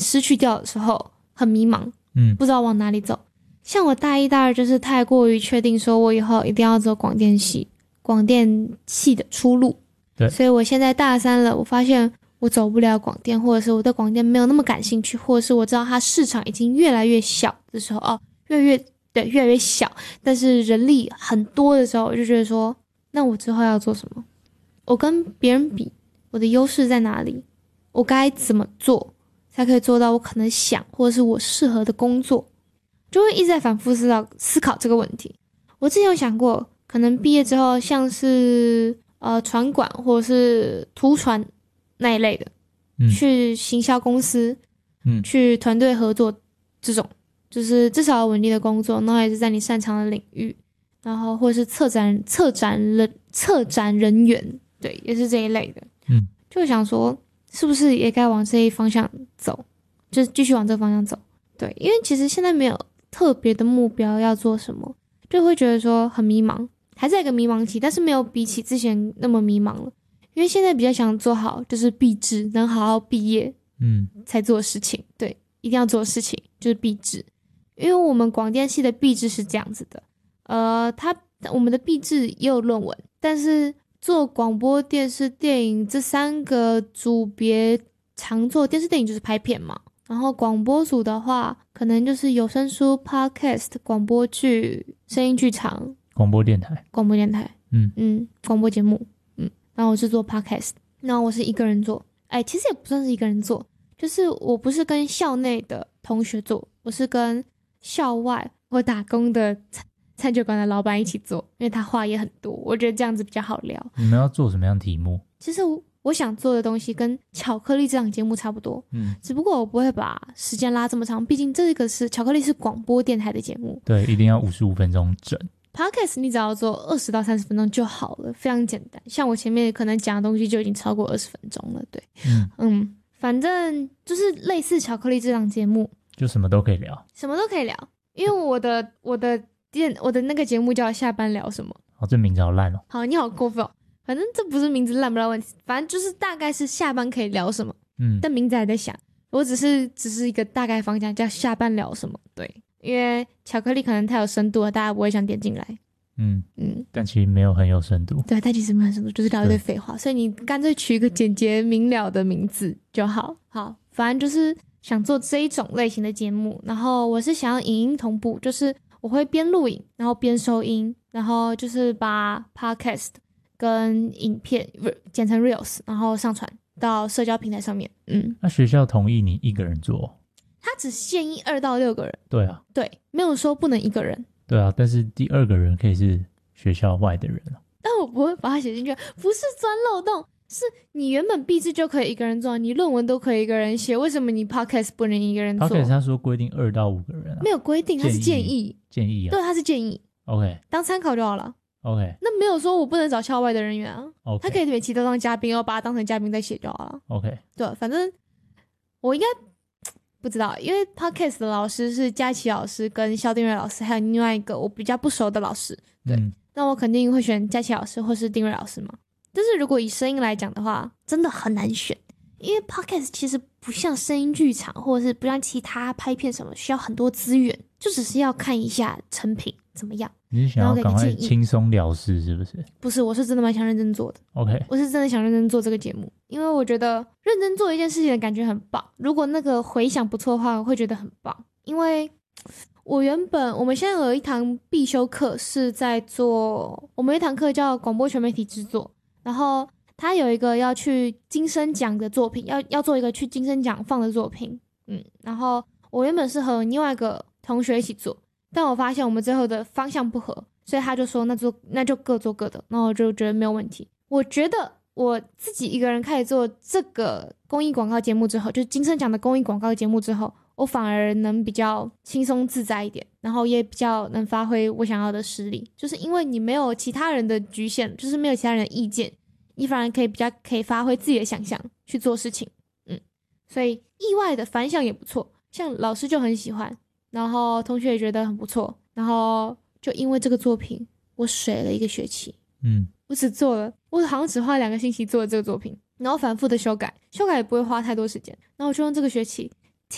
失去掉的时候很迷茫，不知道往哪里走。像我大一大二就是太过于确定说我以后一定要走广电系的出路， 对， 所以我现在大三了，我发现我走不了广电，或者是我对广电没有那么感兴趣，或者是我知道它市场已经越来越小的时候，越来越小，但是人力很多的时候，我就觉得说，那我之后要做什么？我跟别人比，我的优势在哪里？我该怎么做才可以做到我可能想或者是我适合的工作？就会一直在反复思考这个问题。我之前有想过，可能毕业之后像是传管或者是图传那一类的，去行销公司，去团队合作这种，就是至少有稳定的工作，然后也是在你擅长的领域，然后或者是策展人员，对，也是这一类的。就想说，是不是也该往这一方向走，就是继续往这个方向走。对，因为其实现在没有特别的目标要做什么，就会觉得说很迷茫，还在一个迷茫期，但是没有比起之前那么迷茫了。因为现在比较想做好就是毕制，能好好毕业才做的事情。对，一定要做的事情就是毕制。因为我们广电系的毕制是这样子的，我们的毕制也有论文，但是做广播电视电影这3个组别常做，电视电影就是拍片嘛，然后广播组的话可能就是有声书、podcast、广播剧、声音剧场、 广播电台广播节目，然后我是做 podcast， 然后我是一个人做，其实也不算是一个人做，就是我不是跟校内的同学做，我是跟校外我打工的餐酒馆的老板一起做，因为他话也很多，我觉得这样子比较好聊。 你们要做什么样的题目？ 其实我想做的东西跟巧克力这档节目差不多，只不过我不会把时间拉这么长，毕竟这个是巧克力是广播电台的节目， 对，一定要55分钟整。 Podcast 你只要做20到30分钟就好了，非常简单。像我前面可能讲的东西就已经超过20分钟了，对，反正就是类似巧克力这档节目， 就什么都可以聊， 什么都可以聊。因为我的那个节目叫下班聊什么。 这名字好烂哦。 好，你好过分哦。反正这不是名字烂不烂问题，反正就是大概是下班可以聊什么。但名字还在想，我只是一个大概方向，叫下班聊什么。对。因为巧克力可能太有深度了，大家不会想点进来。 但其实没有很有深度。 对，但其实没有很深度，就是聊一堆废话，所以你干脆取一个简洁明了的名字就好。好，反正就是想做这一种类型的节目，然后我是想要影音同步，就是我会边录影，然后边收音，然后就是把 podcast 跟影片剪成 reels， 然后上传到社交平台上面。 那学校同意你一个人做？ 他只建议2到6个人。 对啊， 对，没有说不能一个人。 对啊，但是第2个人可以是学校外的人啊。 但我不会把它写进去，不是钻漏洞，是你原本毕制就可以一个人做，你论文都可以一个人写，为什么你 podcast 不能一个人做？ podcast 他说规定2到5个人啊。 没有规定，他是建议啊。对，他是建议。 OK， 当参考就好了。 OK， 那没有说我不能找校外的人员啊。 OK， 他可以每期都当嘉宾，然后把他当成嘉宾再写就好了。 OK， 对，反正我应该不知道，因为 podcast 的老师是佳琪老师跟萧定瑞老师，还有另外一个我比较不熟的老师。对，那我肯定会选佳琪老师或是定瑞老师嘛。但是如果以声音来讲的话，真的很难选，因为 podcast 其实不像声音剧场或者是不像其他拍片什么需要很多资源，就只是要看一下成品怎么样。 你是想要赶快轻松了事是不是？ 不是，我是真的蛮想认真做的。 OK， 我是真的想认真做这个节目，因为我觉得认真做一件事情的感觉很棒，如果那个回响不错的话我会觉得很棒。因为我们现在有一堂必修课是在做，我们有一堂课叫广播全媒体制作，然后他有一个要去金声奖的作品，要做一个去金声奖放的作品。然后我原本是和另外一个同学一起做，但我发现我们最后的方向不合，所以他就说那就各做各的，然后我就觉得没有问题。我觉得我自己一个人开始做这个公益广告节目之后，就是金声奖的公益广告节目之后，我反而能比较轻松自在一点，然后也比较能发挥我想要的实力，就是因为你没有其他人的局限，就是没有其他人的意见，你反而比较可以发挥自己的想象去做事情。所以意外的反响也不错，像老师就很喜欢，然后同学也觉得很不错，然后就因为这个作品我水了1个学期。我好像只花2个星期做了这个作品，然后反复的修改也不会花太多时间，然后我就用这个学期